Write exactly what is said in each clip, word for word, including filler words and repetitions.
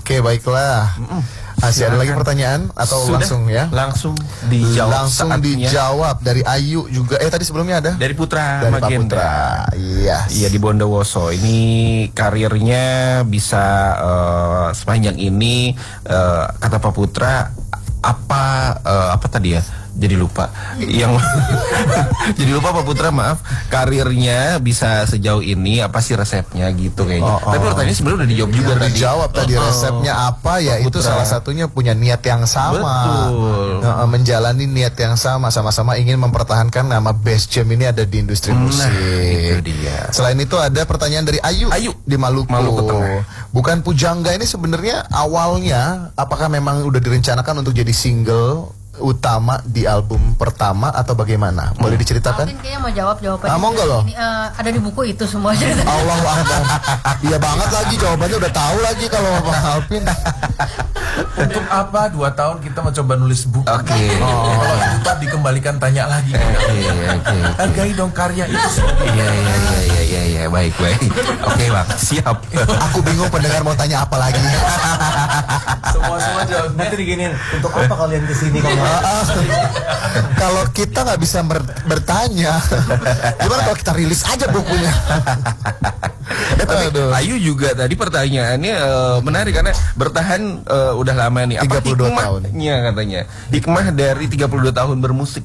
Oke, baiklah. Masih ada lagi pertanyaan atau Sudah, langsung ya? Langsung dijawab. Langsung saatnya. dijawab dari Ayu juga. Eh tadi sebelumnya ada? Dari Putra Dari Pak Magenda. Putra. Iya. Iya di Bondowoso. Ini karirnya bisa uh, sepanjang ini uh, kata Pak Putra apa uh, apa tadi ya? Jadi lupa. Yang jadi lupa Pak Putra, maaf. Karirnya bisa sejauh ini apa sih resepnya gitu kayaknya. Oh, oh. Tapi pertanyaannya sebenarnya udah dijawab juga Udah tadi. dijawab tadi Oh, oh. resepnya apa ya? Pak Itu Putra. salah satunya punya niat yang sama. Betul. Nah, menjalani niat yang sama, sama-sama ingin mempertahankan nama Best Jam ini ada di industri Nah, musik. itu dia. Selain itu ada pertanyaan dari Ayu, Ayu. di Maluku. Maluku Tengah. Bukan Pujangga ini sebenarnya awalnya apakah memang udah direncanakan untuk jadi single utama di album pertama atau bagaimana? Boleh diceritakan? Alvin kayaknya mau jawab jawabannya. Ah, monggo loh. Ini, eh, ada di buku itu semua cerita. Allah Akbar. Iya banget lagi jawabannya udah tahu lagi kalau Bang Alvin. Untuk apa dua tahun kita mencoba nulis buku? Oke. Oh, kalau lupa dikembalikan tanya lagi. Oke, oke. Hargai dong karya itu sendiri. Iya, iya, iya, iya, iya, iya, baik, baik. Oke, Bang, siap. Aku bingung pendengar mau tanya apa lagi. Semua-semua jawab. Nanti diginiin, untuk apa kalian kesini kamu? Ah, kalau kita nggak bisa ber- bertanya, gimana kalau kita rilis aja bukunya? Eh, tapi Aduh. Ayu juga tadi pertanyaannya eh, menarik karena bertahan eh, udah lama nih. Apa tiga puluh dua tahun. hikmahnya katanya? Hikmah dari tiga puluh dua tahun bermusik.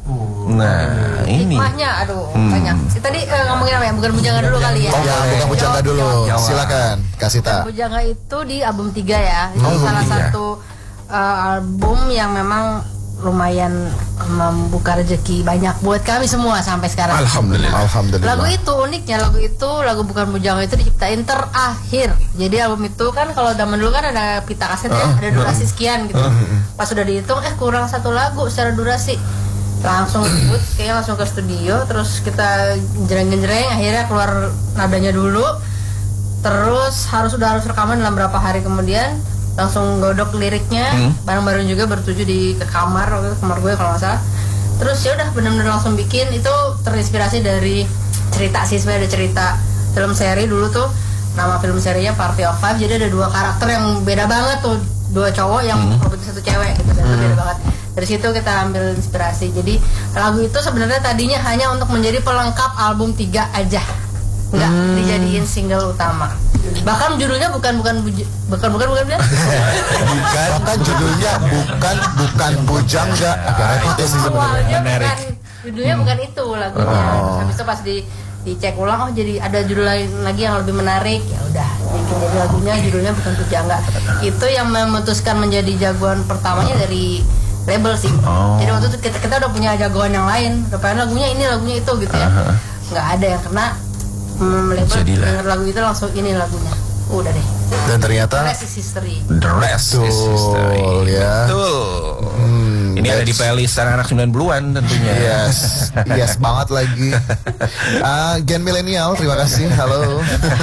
Nah, ini. Hikmahnya, aduh, Hmm. banyak. Si tadi eh, ngomongin apa ya? Bukan Bujangga dulu kali ya. Oh, ya, bukan Pujangga Jawab, dulu. jawab. Jawab. Silakan, kasih Bukan tak. Bujangga itu di album tiga ya. Itu Oh, salah tiga. satu eh, album yang memang lumayan membuka rezeki banyak buat kami semua sampai sekarang. Alhamdulillah. Alhamdulillah. Lagu itu uniknya, lagu itu lagu Bukan Bujangga itu diciptain terakhir. Jadi album itu kan kalau zaman dulu kan ada pita kaset ya, ada durasi sekian gitu. Pas sudah dihitung eh kurang satu lagu secara durasi. Langsung ikut, kayaknya langsung ke studio, terus kita jreng-jreng, akhirnya keluar nadanya dulu. Terus harus udah harus rekaman dalam berapa hari kemudian. Langsung godok liriknya, Hmm. bareng-bareng juga bertuju di ke kamar, waktu itu kamar gue kalau nggak salah. Terus ya udah benar-benar langsung bikin. Itu terinspirasi dari cerita sih, sebenarnya ada cerita film seri dulu tuh, nama film serinya Party of Five. Jadi ada dua karakter yang beda banget tuh, dua cowok yang merebut satu cewek gitu, dan itu beda banget. Dari situ kita ambil inspirasi. Jadi lagu itu sebenarnya tadinya hanya untuk menjadi pelengkap album tiga aja, nggak dijadiin single utama. Bahkan judulnya bukan bukan buj- bukan bukan bukan bukan. Bukan, bahkan judulnya bukan bukan Pujangga. Agak repot ya sih sebenarnya. Awalnya Menarik. bukan, judulnya bukan itu lagunya. Oh. Terus habis itu pas di dicek ulang, oh jadi ada judul lain lagi yang lebih menarik. Ya udah, bikin jadi lagunya judulnya Bukan Pujangga. Itu yang memutuskan menjadi jagoan pertamanya dari label sih. Oh. Jadi waktu itu kita, kita udah punya jagoan yang lain. Udah pengen lagunya ini, lagunya itu gitu ya. Aha. Nggak ada yang kena. Hmm, label Jadilah. denger lagu itu langsung ini lagunya. Udah deh. Dan ternyata The rest is history. The rest is Betul, history. ya. Betul. Hmm, Ini ada di that's- playlist anak-anak sembilan puluhan tentunya. Yes, yes banget lagi. Ah, Gen milenial, terima kasih. Halo.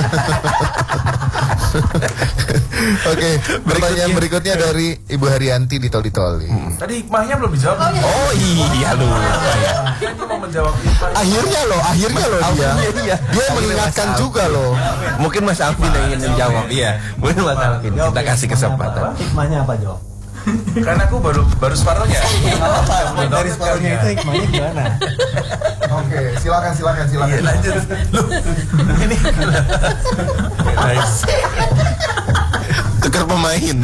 Oke, pertanyaan berikutnya dari Ibu Haryanti di Toli Toli. Tadi hikmahnya belum dijawab. Oh, iya. Oh iya lupa ya. Dia mau menjawab hikmah. Akhirnya loh, akhirnya loh dia. Akhirnya dia. Dia mengingatkan juga loh. Mungkin Mas Alvin yang ingin menjawab. Iya, mungkin Mas Alvin. Kita kasih kesempatan. Hikmahnya apa, Jo? Karena aku baru baru separuhnya. Apa? Dari separuhnya itu hikmahnya gimana? Oke, silakan silakan silakan. Iya lanjut. Loh, ini. Nice. Tukar pemain.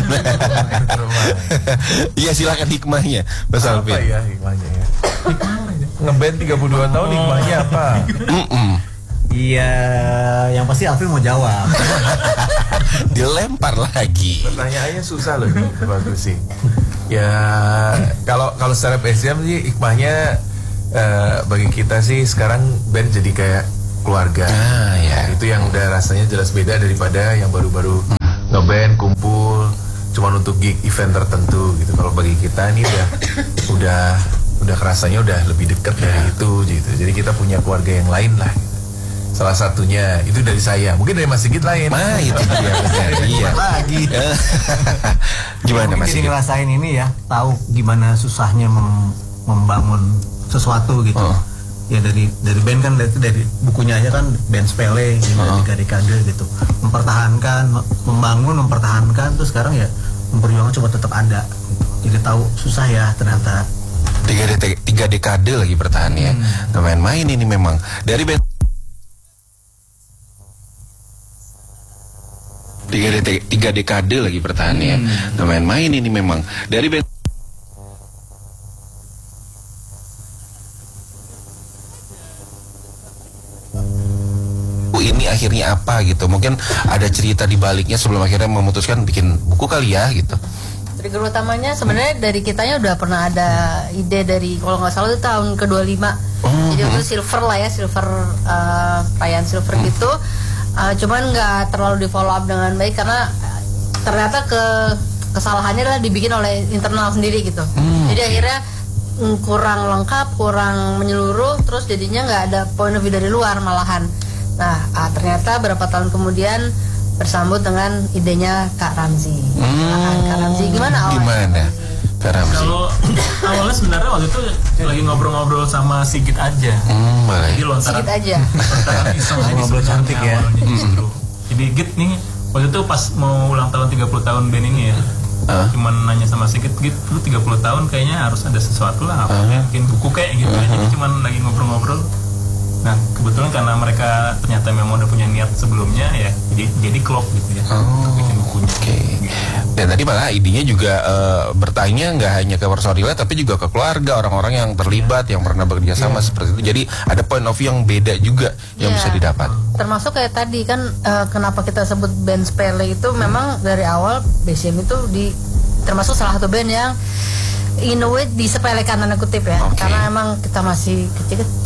Iya silakan hikmahnya, Mas Apa Alvin. ya hikmahnya ya? Ngeband tiga puluh dua tahun hikmahnya apa? Mm-mm. Iya, yang pasti Alvin mau jawab. Dilempar lagi. Pertanyaannya susah loh ini, bagus sih. Ya kalau kalau secara B S M sih hikmahnya eh, bagi kita sih sekarang band jadi kayak keluarga. Ah, ya. Itu yang udah rasanya jelas beda daripada yang baru-baru ngeband kumpul cuman untuk gig event tertentu gitu. Kalau bagi kita ini udah udah udah kerasanya udah lebih dekat dari itu gitu. Jadi kita punya keluarga yang lain lah. Gitu. Salah satunya itu dari saya, mungkin dari Mas Sigit lain. Nah itu dia benar. Iya. Lagi. Gimana Mungkin Mas jadi Sigit? ngerasain ini ya, tahu gimana susahnya mem- membangun sesuatu gitu. Oh. ya dari dari band kan dari, dari bukunya aja kan band sepele uh-huh. tiga dekade gitu, mempertahankan, membangun, mempertahankan, terus sekarang ya memperjuangkan coba tetap ada, jadi tahu susah ya ternyata. Tiga, de- tiga dekade lagi bertahan ya, hmm. Gak main-main ini memang dari band. Tiga, de- tiga dekade lagi bertahan hmm. ya, gak main-main ini memang dari band. Ini akhirnya apa gitu, mungkin ada cerita di baliknya sebelum akhirnya memutuskan bikin buku kali ya gitu. Trigger utamanya sebenarnya dari kitanya udah pernah ada ide dari kalau nggak salah itu tahun ke dua puluh lima. Oh, jadi itu hmm. silver lah ya, silver uh, perayaan silver hmm. gitu. Uh, cuman nggak terlalu di follow up dengan baik karena ternyata ke kesalahannya adalah dibikin oleh internal sendiri gitu. Hmm. Jadi akhirnya kurang lengkap, kurang menyeluruh, terus jadinya nggak ada point of view dari luar malahan. Nah, ah, ternyata berapa tahun kemudian bersambut dengan idenya Kak Ramzi. Hmm, Kak Ramzi gimana awalnya? Gimana? Kak Ramzi. Kalau awalnya sebenarnya waktu itu lagi ngobrol-ngobrol sama Sigit aja. Hmm, Jadi lontaran. Sigit aja. Lontaran iseng aja ngobrol cantik ya. Justru. Jadi Git nih waktu itu pas mau ulang tahun tiga puluh tahun band ini ya. Uh. Cuman nanya sama Sigit, Git lu tiga puluh tahun kayaknya harus ada sesuatu lah, apa uh. bikin buku kayak gitu uh-huh. ya. Jadi cuman lagi ngobrol-ngobrol. Nah kebetulan karena mereka ternyata memang udah punya niat sebelumnya ya, jadi jadi klop gitu ya, oh, bikin bukunya. Oke. Okay. Dan tadi malah idenya juga uh, bertanya nggak hanya ke personilnya tapi juga ke keluarga, orang-orang yang terlibat, yang pernah bekerja sama yeah. seperti itu. Jadi ada point of view yang beda juga yang yeah. bisa didapat. Termasuk kayak tadi kan uh, kenapa kita sebut band sepele itu hmm. memang dari awal B C M itu di termasuk salah satu band yang in a way disepelekan tanda kutip ya, okay. karena emang kita masih kecil-kecil